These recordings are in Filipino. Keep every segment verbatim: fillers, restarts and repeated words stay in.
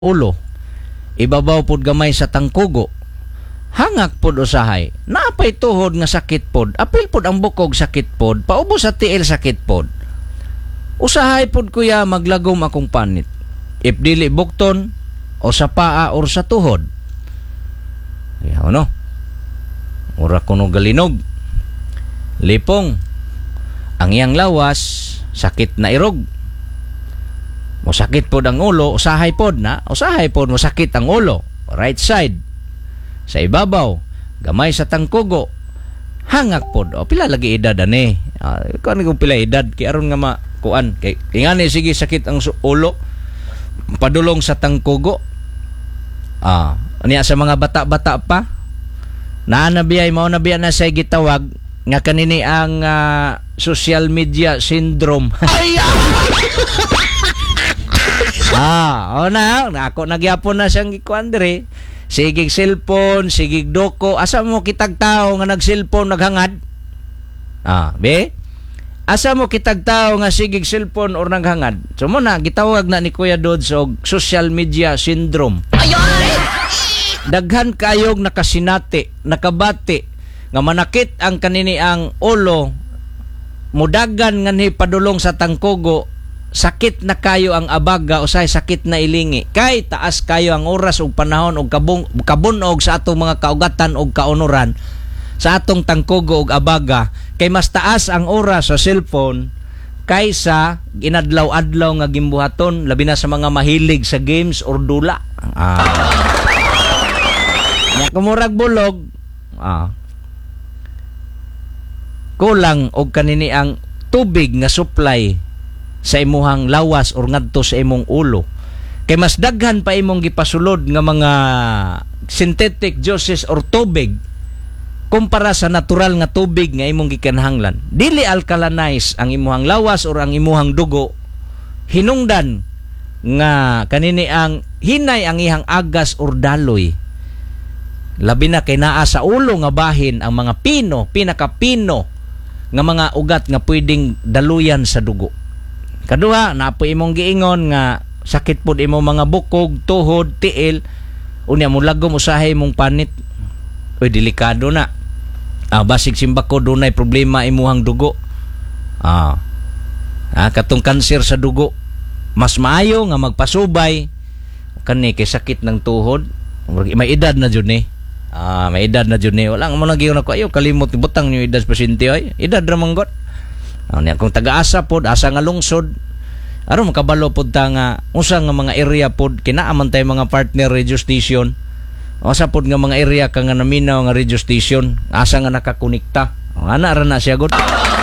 ulo, ibabaw pod gamay sa tangkugo, hangak pod usahay, naapay tuhod nga sakit pod, apil pod ang bukog sakit pod, paubos sa tiil sakit pod. Usahay pod kuya maglagom akong panit, if dili bukton o sa paa or sa tuhod. Yaw no, ura kuno galinog, lipong, ang iyang lawas, sakit na irog. Mosakit pod ang ulo, usahay pod na, usahay pod mosakit ang ulo, right side. Sa ibabaw, gamay sa tangkugo, hangak pod. O pila lagi edad ani. Ah, kuan ko pila edad kay aron nga makuan kay ingani sige sakit ang ulo, padulong sa tangkugo. Ah, niya sa mga bata-bata pa. Naa na biyay mao na biya na say gitawag nga kanini ang uh, social media syndrome. Ah, o na, ako nagyapon na siyang ikuan dire. Sigig cellphone, sigig doko, asa mo kitag tao nga nag-cellphone naghangad? Ah, be? Asa mo kitag tao nga sigig cellphone or naghangad? So mo na gitawag na ni Kuya Dods og social media syndrome. Daghan kayog nakasinati, nakabati nga manakit ang kanini ang ulo, mudagan nga ni padulong sa tangkugo. Sakit na kayo ang abaga o say sakit na ilingi kay taas kayo ang oras ug panahon ug kabung kabunog sa atong mga kaugatan ug kaunuran sa atong tangkugo ug abaga kay mas taas ang oras sa cellphone kaysa inadlaw-adlaw nga gimbuhaton labi na sa mga mahilig sa games or dula. Ah. Nya kumurag bulog. Ah. Kulang og kanini ang tubig nga supply sa imuhang lawas or ngadto sa imong ulo kay mas daghan pa imong gipasulod nga mga synthetic juices or tubig kumpara sa natural nga tubig nga imong gikanahanglan. Dili alkalinize ang imuhang lawas or ang imuhang dugo, hinungdan nga kanini ang hinay ang ihang agas or daloy, labi na kay naa sa ulo nga bahin ang mga pino, pinakapino nga mga ugat nga pwedeng daluyan sa dugo. Kaduha, napo imong giingon nga sakit pod imong mga bukog, tuhod, tiil, unya mo lagom usahay mong panit. Oy, delikado na. Ah, basig simbako dunay problema imuhang dugo. Ah. Ah, katong kanser sa dugo. Mas maayo nga magpasubay kani kay sakit ng tuhod. May edad na jud ni. Ah, may edad na jud ni. Wala mo nagiyon ako ayo kalimot butang niyo edad pasyente oy. Edad ra man got. Ano kung taga-asa pod, asa nga lungsod, aron makabalo pod ta nga usa nga mga area pod kinaaman tay mga partner radio station. Usa pod nga mga area ka nga naminaw nga radio station, asa nga nakakonekta. Ana ra na siya gud.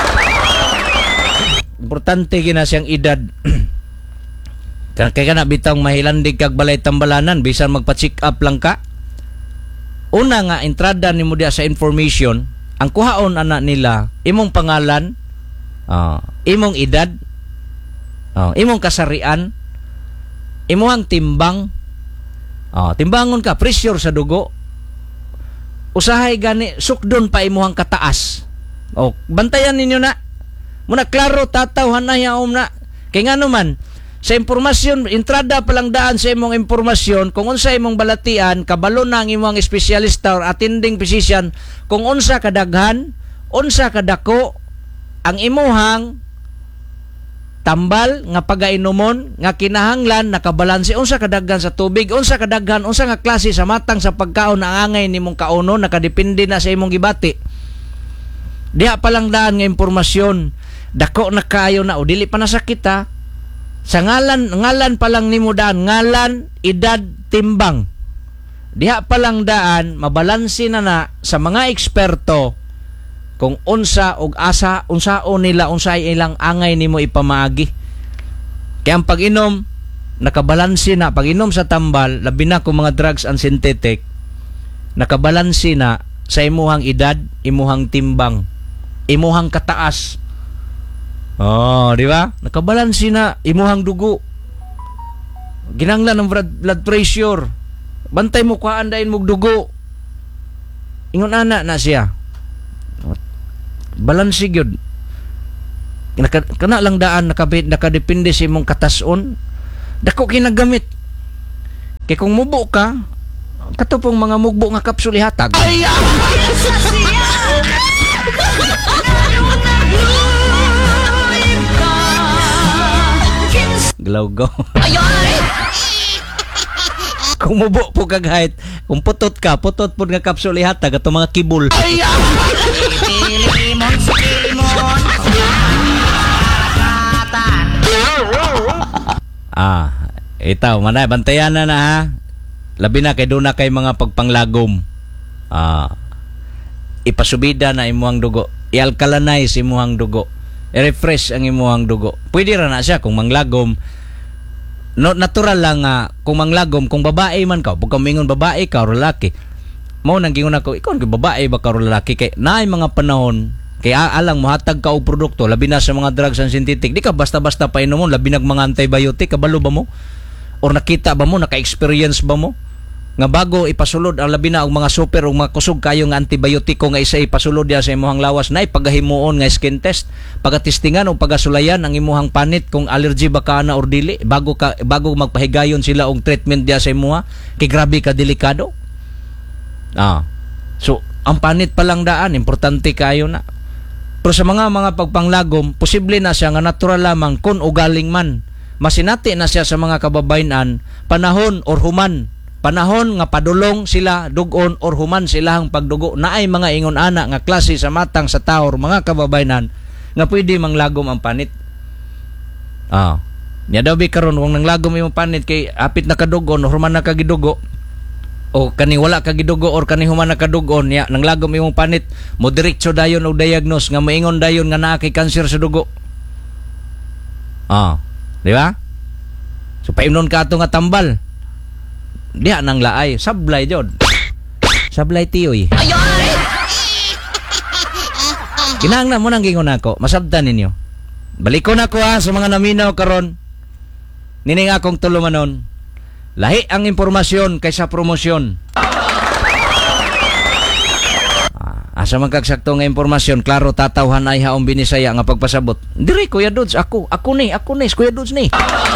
Importante gina siyang edad. Kay kana bitang mahilandig kag balay tambalanan bisan magpa-check up lang ka. Una nga entrada nimo diha sa information, ang kuhaon ana nila imong pangalan, Uh, imong edad, uh, imong kasarian, imong timbang, uh, timbangon ka, pressure sa dugo, usahay gani, sukdon pa imong kataas. O, bantayan ninyo na. Muna klaro, tataw, hanayaom na. Kaya nga naman, sa impormasyon, entrada palang daan sa imong impormasyon, kung unsa imong balatian, kabalo na ang imong espesyalista or attending physician, kung unsa kadaghan, unsa kadako, ang imuhang tambal nga pagainomon nga kinahanglan nakabalanse unsa kadaghan sa tubig, unsa kadaghan, unsa nga klase sa matang sa pagkaon ang angay nimong kauno nakadepende na sa imong gibati. Diha pa lang daan nga impormasyon, dako na kayo na o dili pa nasakit ha. Sa ngalan ngalan pa lang nimo daan, ngalan, edad, timbang. Diha pa lang daan mabalanse na na sa mga eksperto kung unsa og asa unsaon nila unsay ilang angay nimo ipamaagi. Kaya ang pag-inom nakabalanse na, pag-inom sa tambal labi na kung mga drugs and synthetic nakabalanse na sa imuhang edad, imuhang timbang, imuhang kataas. Oh, di ba? Nakabalanse na imuhang dugo. Ginanglan ng blood, blood pressure. Bantay mo kuhaan dayon mog dugo. Ingon ana na siya. Balanse gyud. Naka, kana lang daan nakabit nakadepende sa imong katason. Dako kinagamit. Kay kung mubo ka, katupong mga mugbo nga kapsul ihatag. Ay, Glawgaw. Kung mubo po kagahit, kung putot ka, putot po nga kapsul ihatag ato mga kibul. Ay, limon, limon. Ah, itaw, manay, bantayan na na ha. Labi na kay doon na kay mga pagpanglagom. Ah, ipasubida na imuhang dugo. I-alkalanize imuhang dugo. I-refresh ang imuhang dugo. Pwede ra na siya kung manglagom. No, natural lang nga, uh, kung manglagom, kung babae man ka, kung mingon babae ka o lalaki, mo nang gingon ako, ikaw kung babae ba ka o lalaki, kay naay mga panahon, kaya alang mohatag ka og produkto labi na sa mga drugs and synthetic, di ka basta-basta painom mo, labi nag mga antibiotic, kabalo ba mo? Or nakita ba mo, naka-experience ba mo? Nga bago ipasulod ang labi na og mga super o mga kusog kayo nga antibiotiko nga isa ipasulod ya sa imuhang lawas na ipagahimuon nga skin test, pagatestingan o pagasulayan ang imuhang panit kung allergy ba ka na or dili bago ka bago magpahigayon sila og treatment dia sa imuha, kay grabe ka delikado. Ah. So, ang panit pa lang daan, importante kayo na. Pero sa mga mga pagpanglagom, posible na siya nga natural lamang kung ugaling man. Masinati na siya sa mga kababayan panahon or human. Panahon nga padulong sila dugon or human silahang pagdugo. Naay mga ingon ana nga klase sa matang sa taor mga kababayan nga pwede manglagom ang panit. Ah. Nya daw bi karon kung nanglagom imong panit kay apit na kadugon or human na kagidugo, o kani wala ka gidugo or kani human nakadugon ya nang lagom imong panit mo diretso dayon og diagnose nga moingon dayon nga naa kay cancer sa dugo. Ah, di ba? So paimnon ka ato nga tambal. Diha nang laay, sablay jud. Sablay tiyoy. Kinahanglan mo nang gingon ako, masabtan ninyo. Balikon ako ha sa mga naminaw karon. Nining akong tulumanon. Lahi ang impormasyon kaysa promosyon. Ah, asa man kagsakto nga impormasyon, klaro tatawhan ay haong binisaya nga pagpasabot. Diri Kuya Dudes, ako, ako ni, ako ni, Kuya Dudes ni.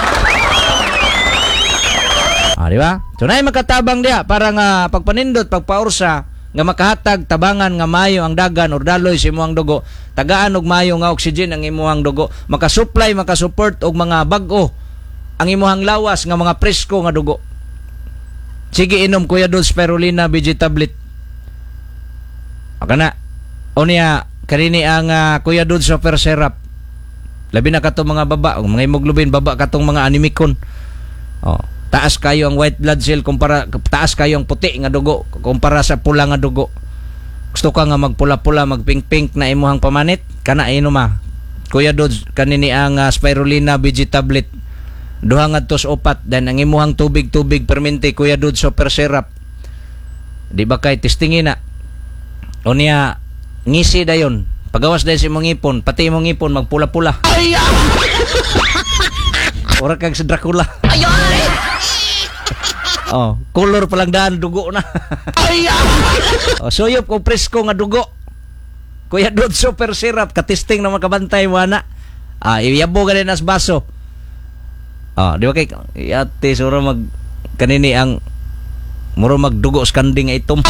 Ah, di ba? So naay makatabang dia para nga pagpanindot, pagpaursa nga makahatag tabangan nga mayo ang dagan or daloy sa imuhang dugo, tagaan og mayo nga oxygen ang imuhang dugo, makasupply, makasupport og mga bag-o ang imuhang lawas nga mga presko nga dugo. Sige inom Kuya Dudes Spirulina B G tablet. Aka na. O niya, kanini ang uh, Kuya Dudes Super Syrup. Labi na katong mga baba, mga hemoglobin, baba katong mga anemikon. Oh, taas kayo ang white blood cell kumpara, taas kayo ang puti nga dugo kumpara sa pula nga dugo. Gusto ka nga magpula-pula, magpink-pink na imuhang pamanit, kana inom ah. Kuya Dudes, kanini ang uh, Spirulina B G tablet. Duha ngadto sa upat, dan ang imuhang tubig-tubig permente Kuya Dudes Super Syrup. Di ba kay testingin na? O niya, ngisi dayon. Pagawas dayon si imong ngipon, pati imong ngipon magpula-pula. Ora kag si Dracula. Oh, color pa lang daan dugo na. Oh, suyop ko presko nga dugo. Kuya Dudes Super Syrup, katesting na makabantay mo ana. Ah, iyabo ganin as baso. Ah, di ba kay ate sura mag kanini ang muro magdugo skanding nga itom.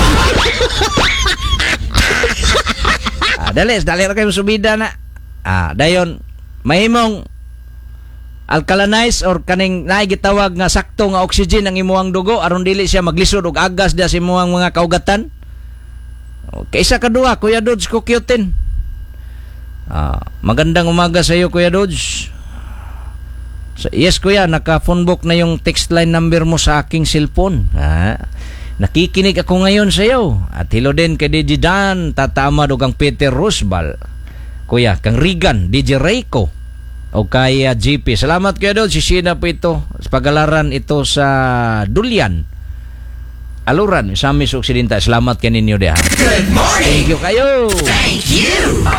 Ah, dali, dali ra kay subida na. Ah, dayon mahimong alkalinize or kaning naay gitawag nga sakto nga oxygen ang imuhang dugo aron dili siya maglisod og agas dia sa imuhang mga kaugatan. Okay, isa ka duha Kuya Dudes kukyutin. Ah, magandang umaga sa iyo Kuya Dudes. So, yes kuya, naka-phone book na yung text line number mo sa aking cellphone. Ha? Nakikinig ako ngayon sa iyo. At hello din kay D J Dan, Tatama Dugang Peter Rosbal. Kuya, kang Regan, D J Rayco. O kay uh, G P. Salamat kuya doon. Si Sheena po ito. Sa pag-alaran ito sa Dulian. Aluran, Samis Occidental. Salamat kay ninyo de ha. Good morning! Thank you kayo! Thank you!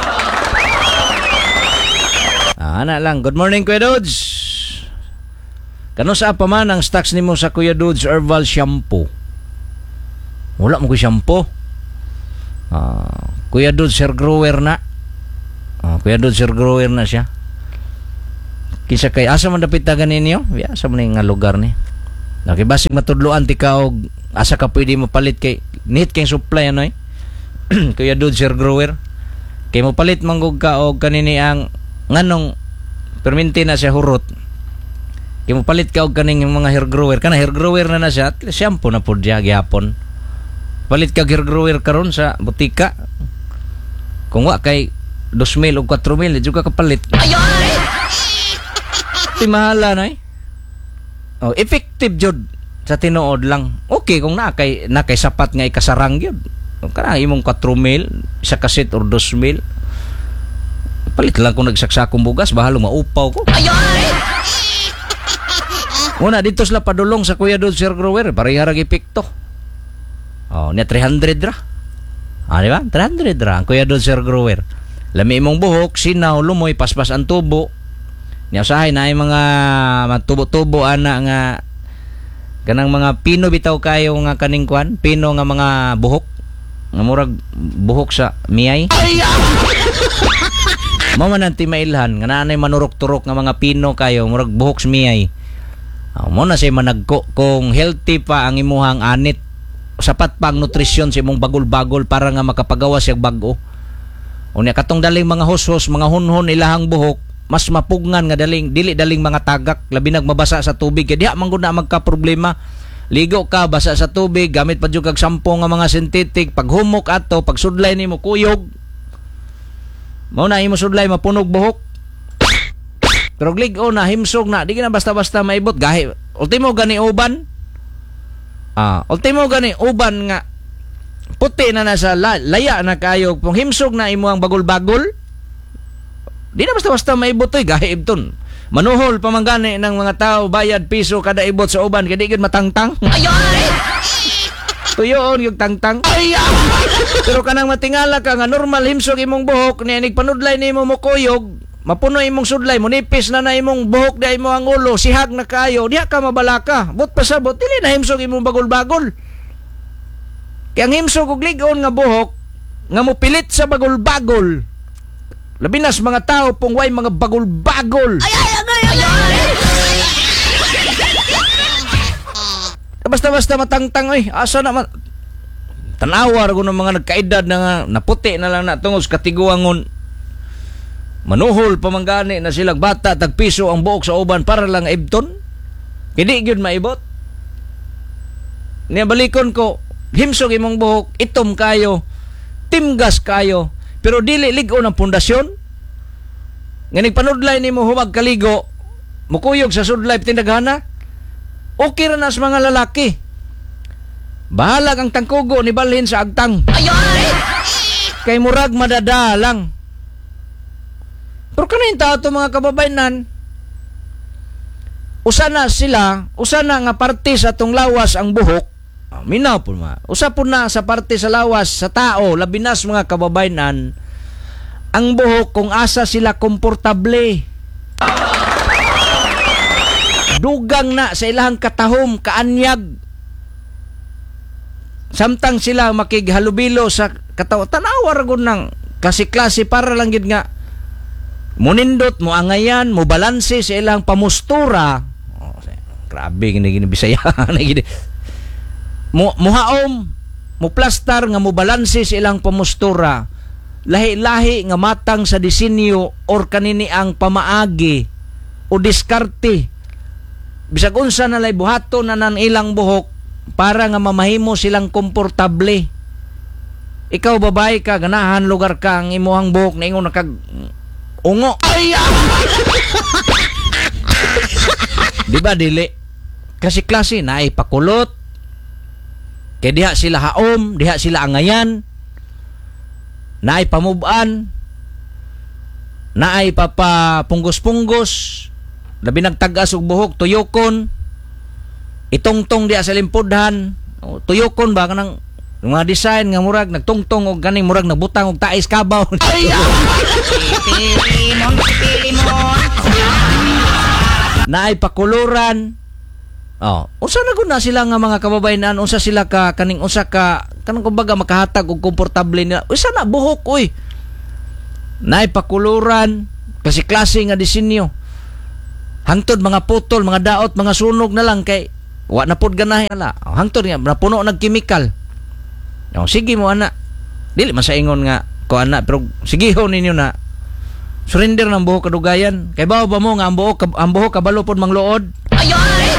Ah, ana lang. Good morning kuya Dudes. Kano sa pa man ang stocks nimo sa Kuya Dudes Herbal Shampoo? Wala mo ko shampoo. Ah, Kuya Dudes Hair Grower na. Ah, Kuya Dudes Hair Grower na siya. Kisa kay asa man dapit tagan ninyo? Ya, asa man nga lugar ni. Okay, basig matudloan ti ka og asa ka pwede mapalit kay need kay supply ano eh. Kuya Dude Sir Grower. Kay mo palit manggog ka og kanini ang nganong perminti na siya hurot. Kay mo palit ka og kaning mga hair grower kana hair grower na na siya, shampoo na pud siya gyapon. Palit ka hair grower karon sa butika. Kung wa kay two thousand o four thousand di ka kapalit. Ayoy! Ti mahala na eh. Oh, effective jud sa tinuod lang. Okay kung na kay na kay sapat nga ikasarang gyud. Kana imong four thousand isa ka set or two thousand. Palit lang kung nagsaksakong bugas, bahalo maupaw ko. Ayoy! Una dito sila padulong sa Kuya Dude Sir Grower, pareha ra epekto. Oh, niya three hundred ra. Ah, di ba? three hundred ra ang Kuya Dude Sir Grower. Lami imong buhok, sinaw, lumoy, paspas ang tubo. Niya usahay na ay mga matubo-tubo ana nga kanang mga pino bitaw kayo nga kaning kwan, pino nga mga buhok. Nga murag buhok sa miyay. Mao man anti mailhan nga naanay manurok-turok nga mga pino kayo murag buhok sa miyay. Oh, mo na say managko kung healthy pa ang imuhang anit, sapat pa ang nutrisyon sa imong bagol-bagol para nga makapagawa siya bago. Unya katong daling mga husos, mga hunhon ilahang buhok, mas mapugngan nga daling dili daling mga tagak, labi nagmabasa sa tubig kay diha man gud na magka problema. Ligo ka basa sa tubig, gamit pa jud kag sampo nga mga synthetic, pag humok ato, pag sudlay nimo kuyog. Mao na imo sudlay mapunog buhok. Pero ligo na himsog na, di na basta-basta maibot gahi. Ultimo gani uban. Ah, ultimo gani uban nga puti na nasa la, laya na kayo, kung himsog na imo ang bagol-bagol. Di na basta-basta maibot oy gahi ibton. Manuhol pamanggani ng mga tao, bayad piso kada ibot sa uban kay di gid matangtang. Ayoy! Tuyoon yung tangtang. Pero kanang matingala ka nga normal himsog imong buhok, niya panudlay nimo mo kuyog, mapuno imong sudlay, munipis na na imong buhok di mo ang ulo, sihag na kayo, diha ka mabalaka. But pasabot dili na himsog imong bagol-bagol. Kaya ang himsog og ligon nga buhok nga mopilit sa bagol-bagol. Labinas mga tao pong way mga bagol-bagol. Ay, ay, ay, ay, ay! Basta-basta matangtang oy, asa na ma- tanawar ko ng mga nagkaedad na nga naputi na lang na tungos katiguangon. Manuhol pamanggani na silang bata tagpiso ang buhok sa uban para lang ibton. Hindi gyud maibot. Niya balikon ko, himsog imong buhok, itom kayo, timgas kayo, pero dili ligon ang pundasyon. Nga nagpanudlay nimo humag kaligo, mukuyog sa sudlay tindaghana. Okay ra na sa mga lalaki. Bahala ang tangkugo ni balhin sa agtang. Ayoy! Kay murag madada lang. Pero kanin tao to mga kababayanan, usa na sila, usa na nga parte sa tong lawas ang buhok. Oh, minaw po ma. Usa po na sa parte sa lawas sa tao, labinas mga kababayanan, ang buhok kung asa sila komportable. Dugang na sa ilahang katahom, kaanyag. Samtang sila makighalubilo sa kataw, tanawar gud nang kasi klase para lang gid nga munindot mo angayan, mo balanse sa ilang pamustura. Oh, grabe gini gini Bisaya na gini. Mo muhaom, mo plastar nga mo balanse sa ilang pamustura. Lahi-lahi nga matang sa disenyo or kanini ang pamaagi o diskarte. Bisag unsa na lay buhaton na nan ilang buhok para nga mamahimo silang komportable. Ikaw babae ka, ganahan lugar ka ang imuhang buhok na ingon nakag ungo. Ay! Di ba dili? Kasi klase na ay pakulot. Kaya diha sila haom, diha sila angayan. Na ay pamuban. Na ay papapunggos-punggos. Labi nagtagas og buhok, tuyokon. Itongtong diha sa limpudhan. O, tuyokon ba kanang mga design nga murag nagtungtong og kaning murag nagbutang og tais kabaw. Ay! Pilimon, pilimon. Naay pakuluran. Oh, unsa na gud na sila nga mga kababayan, unsa sila ka kaning usa ka kanang kumbaga makahatag og komportable nila. Usa na buhok oy. Naay pakuluran, kasi klase nga disenyo. Hangtod mga putol, mga daot, mga sunog na lang kay wa na pud ganahe ala. Hangtod nga napuno nag chemical. O, sige mo ana. Dili man sa ingon nga ko ana pero sige ho ninyo na. Surrender ng buhok kadugayan. Kay bawo ba mo nga ang buhok ang buhok kabalo pod mangluod. Ayoy!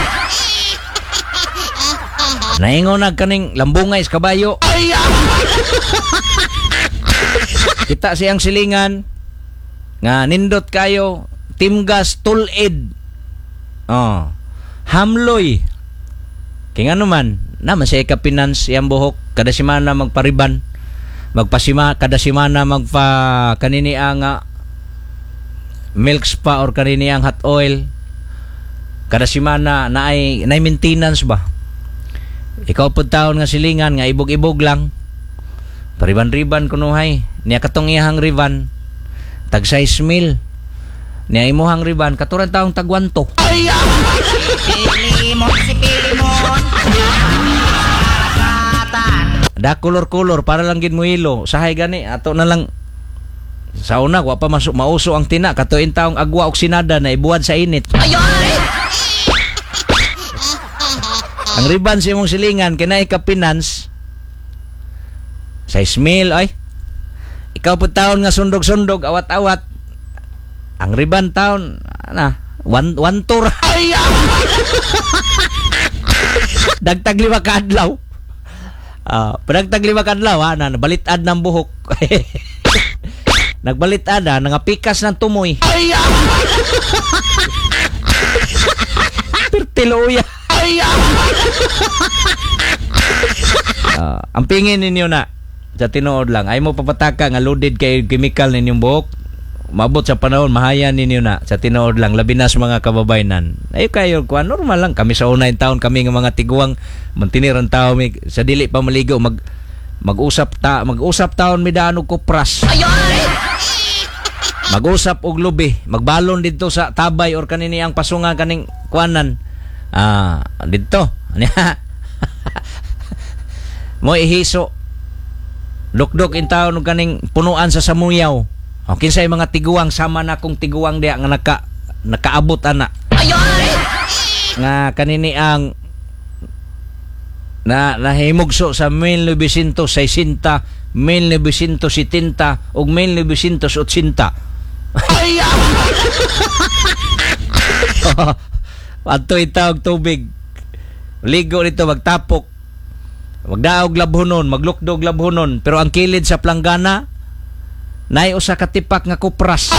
Naingon na kaning lambungay sa kabayo. Kita siyang silingan nga nindot kayo timgas tulid. Oh. Hamloy. Kaya nga naman, naman siya ikapinans iyang buhok kada simana magpariban. Magpasima kada simana magpa kanini nga milk spa or kanini ang hot oil. Kada simana na ay na maintenance ba. Ikaw pud taon nga silingan nga ibog-ibog lang. Pariban-riban kunuhay. Niya katong iyahang riban tag size mil. Niya imuhang riban katuran taong tagwanto. Pilimon si Pilimon. Da kolor-kolor para lang gid mo ilo. Sahay gani ato na lang sa una wa pa masuk mauso ang tina katuin taong agwa oksinada na ibuwad sa init. Ayoy! Ang riban sa imong silingan kinay ka finance size mil ay. Ikaw pud taon nga sundog-sundog awat-awat. Ang riban taon ana one one tour. Dagtag lima ka adlaw. Ah, padagtag lima ka adlaw ha na balitad ng buhok. Nagbalitad na nangapikas ng tumoy. Pertiluya. Uh, ang pingin ninyo na sa tinuod lang ay mo papataka nga loaded kay chemical ninyong buhok. Mabot sa panahon mahayan ninyo na sa tinuod lang labi na sa mga kababaynan. Ay kayo kuan normal lang kami sa unay taon kami nga mga tiguang mantiniran tawo mi sa dili pa maligo mag mag-usap ta mag-usap taon mi daan og kupras. Mag-usap og lubi, magbalon dito sa tabay or kanini ang pasunga kaning kuanan. Ah, dito. Mo ihiso. Dukdok in taon og kaning punuan sa samuyaw. O kinsay mga tiguang sama na kong tiguang diha nga naka nakaabot ana. Nga kanini ang na nahimugso sa mil novecientos sesenta, mil novecientos setenta ug mil novecientos ochenta. Ato itawag tubig. Ligo dito magtapok. Magdaog labhonon, maglukdog labhonon, pero ang kilid sa planggana nay usa ka tipak nga kupras.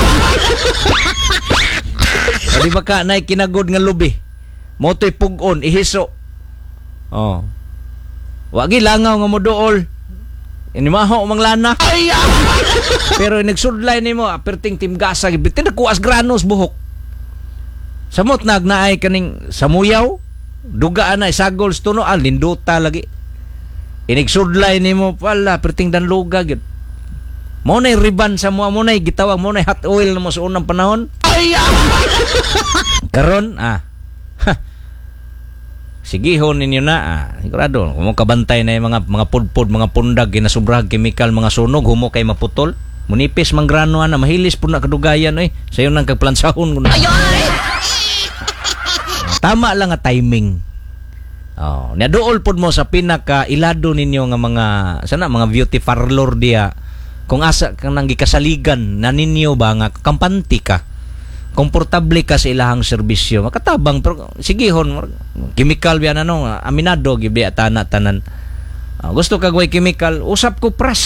Di ba ka nay kinagod nga lubi? Motoy pugon ihiso. Oh. Wagi langaw nga moduol. Inimaho manglana. Pero nagsudlay nimo aperting timgasa bitin kuas granos buhok. Samot nagnaay kaning samuyaw, dugaan na isagol tuno ah, linduta lagi. Inigsudlay nimo pala aperting danluga gid. Mo nay riban sa mo mo nay gitawag mo nay hot oil na mo sa unang panahon. Karon ah. Sigihon ninyo na ah, sigurado kung mo kabantay na yung mga mga pudpud, mga pundag ginasubrag chemical, mga sunog humo kay maputol. Munipis mang grano na mahilis pud na kadugayan eh. Sayo nang kagplansahon kuno. Tama lang nga timing. Oh, naduol pud mo sa pinaka ilado ninyo nga mga sana mga beauty parlor dia. Kung asa kang nang gikasaligan na ninyo ba nga kampante ka. Komportable ka sa ilahang serbisyo. Makatabang pero sigihon chemical biyan ano, aminado gibi atana tanan. Uh, gusto ka gaway chemical, usap ko pras.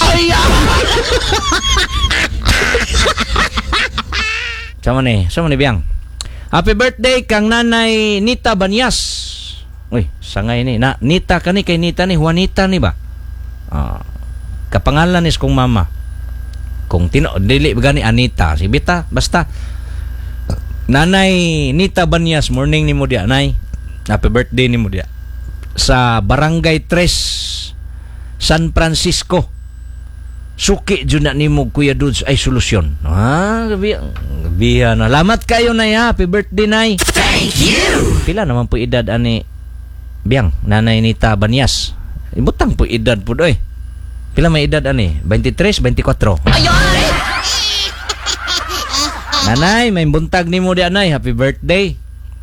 Sama ni, sama ni biyang. Happy birthday kang Nanay Nita Banyas. Uy, sangay ni. Na, Nita kani kay Nita ni Juanita ni ba? Uh, kapangalan is kong mama. Kung tino dili gani Anita, si bita basta Nanay Nita Banyas, morning ni mo dia, Nay. Happy birthday ni mo dia. Sa Barangay tres, San Francisco. Suki jud na nimo Kuya Dudes ay solusyon. Ah, gabi gabi na. Lamat kayo Nay, happy birthday Nay. Thank you. Pila naman po edad ani Biyang, Nanay Nita Banyas. Ibutang po edad po doy. Pila may edad ani? twenty-three, twenty-four. Ayoy! Nanay, may buntag nimo di anay. Happy birthday.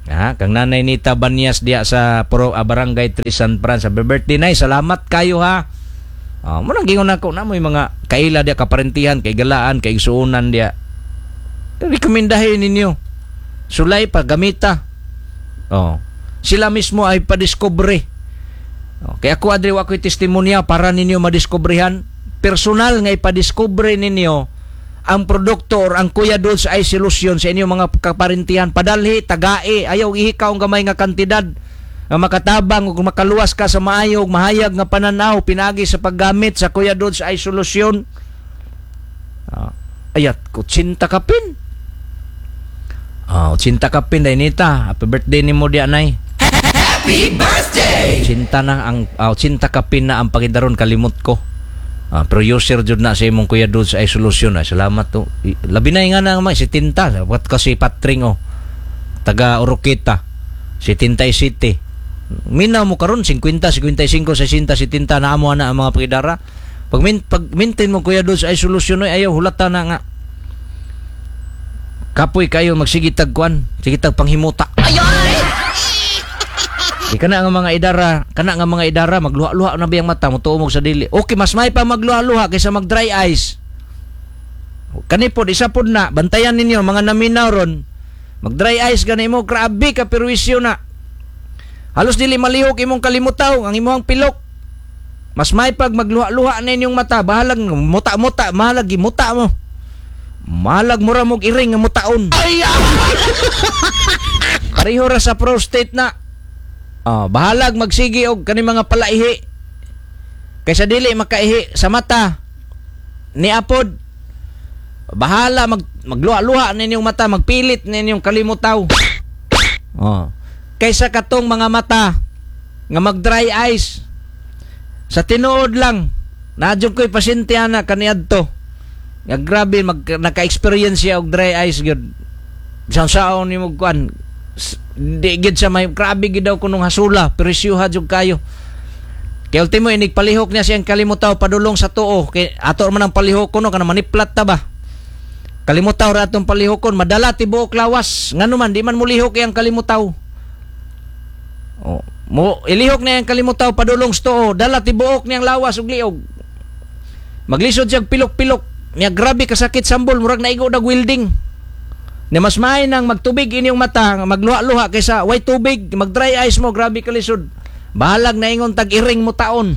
Ha, kang Nanay Nita Banyas diya sa Puro ah, Barangay three San Fran sa birthday nay. Salamat kayo ha. Oh, mo nang gingon nako na mo yung mga kaila diya kaparentihan, kay galaan, kay igsuunan diya. Rekomendahin ninyo. Sulay pa gamita. Oh. Sila mismo ay padiskubre. Oh, kaya ako adri wa ko'y testimonya para ninyo madiskubrehan. Personal nga ipadiskubre ninyo ang produkto or ang Kuya Dudes ay solusyon sa inyong mga kaparentihan. Padalhi, tagai, ayaw ihikaw ang gamay nga kantidad nga makatabang ug makaluwas ka sa maayo ug mahayag nga pananaw pinagi sa paggamit sa Kuya Dudes ay solusyon. Uh, ayat ko tsinta kapin. Ah, uh, tsinta kapin day nita. Happy birthday nimo di anay. Happy birthday! Tsinta na ang uh, tsinta kapin na ang pagidaron kalimot ko. Ah, pero user jud na sa imong Kuya Dudes ay solusyon. Ay, salamat to. I, labi na nga na may si Tinta. Wat kasi Patring oh. Taga Oroqueta. Si Tinta City. Mina mo karon fifty, fifty-five, sixty si Tinta na amo na ang mga pagidara. Pag min pag maintain mo Kuya Dudes ay solusyon ay ayaw hulata na nga. Kapoy kayo magsigitag kuan, sigitag panghimuta. Ayoy! Di kana nga mga idara, kana nga mga idara magluha-luha na biyang mata mo tuumog sa dili. Okay, mas may pa magluha-luha kaysa mag dry eyes. Kani pod isa pod na bantayan ninyo mga naminaw ron. Mag dry eyes gani mo grabe ka perwisyo na. Halos dili malihok imong kalimutaw ang imong pilok. Mas may pag magluha-luha na inyong mata, bahalag muta-muta, mahalag gimuta mo. Mahalag mura mog iring nga mutaon. Pareho ra sa prostate na. Oh, bahalag magsigi og kani mga palaihi. Kaysa dili makaihi sa mata ni apod. Bahala mag magluha-luha ninyong mata, magpilit ninyong kalimutaw. Oh. Kaysa katong mga mata nga mag dry eyes. Sa tinuod lang, nadyo ko'y pasyente ana kaniadto. Nga grabe mag naka-experience siya og dry eyes gyud. Bisan saon nimo kuan di gid sa may grabe gid daw kunong hasula presyoha jud kayo kay ultimo inig palihok niya siyang kalimutaw padulong sa tuo kay ato man ang palihok kuno kana maniplat ta ba kalimutaw ra atong palihokon madala tibuok lawas ngano man di man mulihok yang kalimutaw oh mo ilihok na yang kalimutaw padulong sa tuo dala tibuok niyang lawas ug liog maglisod siya pilok-pilok niya grabe kasakit sambol murag naigo dag welding. Ni mas may nang magtubig inyong mata, magluha-luha kaysa way tubig, mag dry eyes mo, grabe kalisod. Bahalag na ingon tag iring mo taon.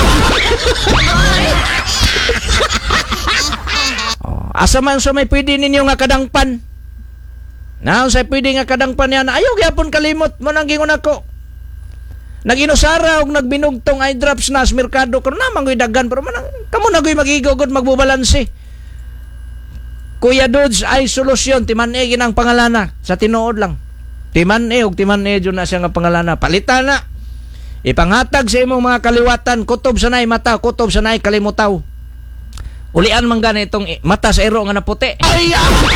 Oh, asa man sa may pwede ninyo nga kadangpan. Naon sa pwede nga kadangpan yan, ayaw gyapon kalimot mo nang gingon ako. Naginusara og nagbinugtong eye drops na sa merkado karon naman goy daghan pero man kamo na goy magigugod magbubalanse. Kuya Dudes ay solusyon timan-e ginang pangalana sa tinuod lang. Timan-e og timan-e jud na siya nga pangalana. Palitan na. Ipanghatag sa imong mga kaliwatan kutob sanay mata, kutob sanay kalimutaw. Ulian man gani itong mata sa ero nga naputi. Ay!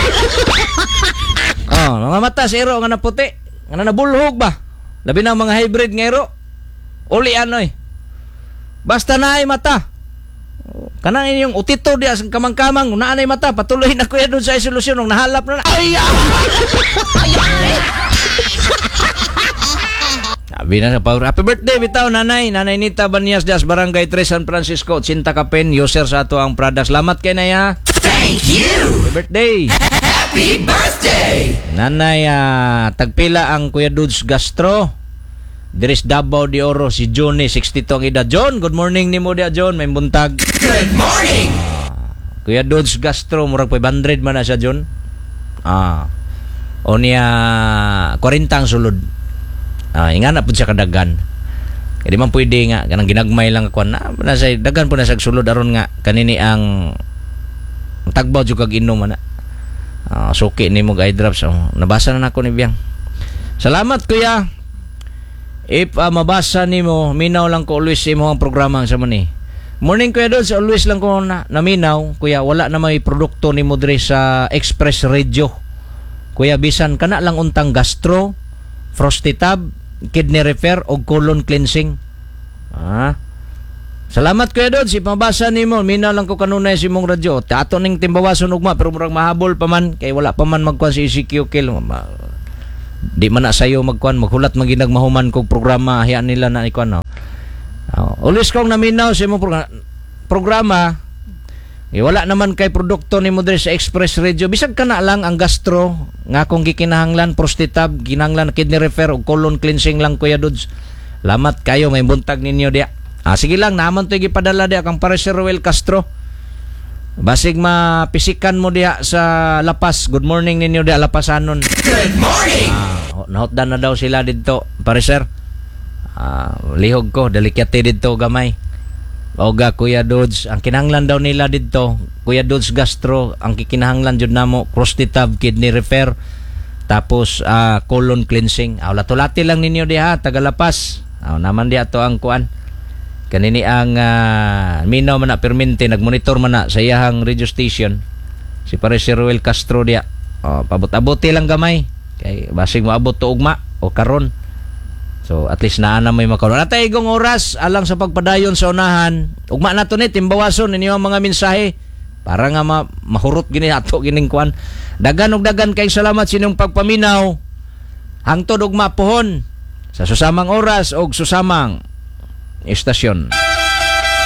Oh, mga mata sa ero nga naputi. Nga nabulhog ba? Labi na mga hybrid nga ero. Ulian oy. Basta naay mata. Kanang inyong utito diya sa kamang-kamang naanay mata patuloy na Kuya Dudes sa solusyon nung nahalap na na. Ay! Sabi na sa power. Happy birthday bitaw nanay. Nanay Nita Banyas das Barangay three San Francisco. Cinta Kapen user sa ato ang products. Salamat kay Naya. Thank you! Happy birthday. Happy birthday! Nanay uh, tagpila ang Kuya Dudes gastro. Diris Davao de Oro si Johnny sixty-two ang edad. John, good morning nimo dia John, may buntag. Good morning. Uh, Kuya Dudes gastro murag five hundred man na siya John. Ah. O niya forty ang sulod. Ah, inga na pud siya kadagan. Kaya di man pwede nga kanang ginagmay lang ako na nasa dagan po na sa sulod aron nga kanini ang tagbaw jud kag inom ana. Ah, suki nimo eye drops. Oh, nabasa na nako ni Biyang. Salamat kuya. If uh, mabasa nimo, minaw lang ko always imo ang programa sa mani. Morning Kuya Dudes, always lang ko na naminaw, kuya wala na may produkto nimo diri sa Express Radio. Kuya bisan kana lang untang gastro, prostatab, kidney repair o colon cleansing. Ah. Salamat Kuya Dudes, if mabasa nimo, minaw lang ko kanunay sa imong radyo. Ato ning timbawason ugma pero murag mahabol pa man kay wala pa man magkuan si E C Q kill. Di man na sayo magkuan maghulat maginag mahuman kog programa hayaan nila na ikuan no. Uh, ulis kong naminaw sa imong programa, programa eh, wala naman kay produkto ni mo sa Express Radio. Bisag ka na lang ang gastro nga kung gikinahanglan prostitab, kinahanglan kidney repair o colon cleansing lang Kuya Dudes. Lamat kayo may buntag ninyo dia. Ah sige lang naman to gipadala dia kang para si Roel Castro. Basig mapisikan mo dia sa Lapas. Good morning ninyo dia Lapasanon. Good morning. Ah, nahotdan na daw sila didto, pare sir. Ah, lihog ko delikate didto gamay. Oga Kuya Dudes, ang kinahanglan daw nila didto, Kuya Dudes Gastro, ang kikinahanglan jud namo prostitab, kidney repair, tapos uh, colon cleansing. Aw latulati lang ninyo diha taga Lapas. Aw naman diha to ang kuan. Kanini ang uh, minaw man na permente nagmonitor man na sa iyahang radio station. Si pare si Roel Castro diha. Oh, pabot-abuti lang gamay. Kay basig moabot to ugma o karon. So at least naa na may makaroon. At ay igong oras alang sa pagpadayon sa unahan. Ugma na to ni timbawason ninyo ang mga mensahe para nga ma mahurot gini ato gining kuan. Dagan og dagan kay salamat sining pagpaminaw. Hangtod ugma pohon sa susamang oras og susamang estasyon.